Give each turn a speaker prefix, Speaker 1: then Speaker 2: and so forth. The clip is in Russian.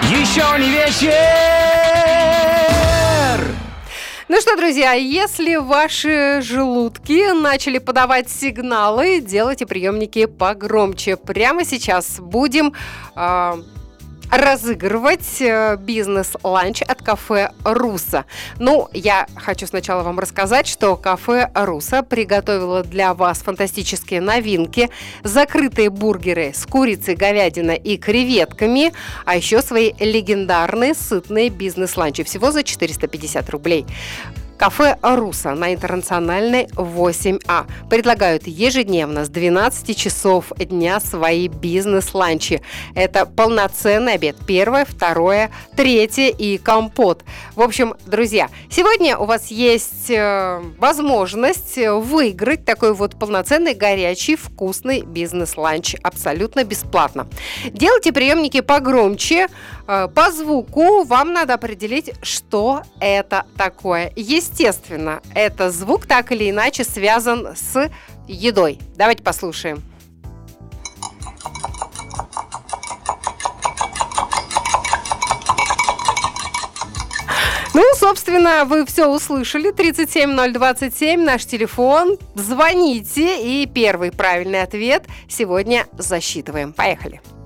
Speaker 1: Еще не вечер!
Speaker 2: Ну что, друзья, если ваши желудки начали подавать сигналы, делайте приемники погромче. Прямо сейчас будем разыгрывать бизнес-ланч от кафе «Руссо». Ну, я хочу сначала вам рассказать, что кафе «Руссо» приготовило для вас фантастические новинки, закрытые бургеры с курицей, говядиной и креветками, а еще свои легендарные сытные бизнес-ланчи всего за 450 рублей. Кафе «Руссо» на Интернациональной 8А предлагают ежедневно с 12 часов дня свои бизнес-ланчи. Это полноценный обед. Первое, второе, третье и компот. В общем, друзья, сегодня у вас есть возможность выиграть такой вот полноценный, горячий, вкусный бизнес-ланч абсолютно бесплатно. Делайте приемники погромче. По звуку вам надо определить, что это такое. Естественно, этот звук так или иначе связан с едой. Давайте послушаем. Ну, собственно, вы все услышали. 37027 наш телефон. Звоните, и первый правильный ответ сегодня засчитываем. Поехали.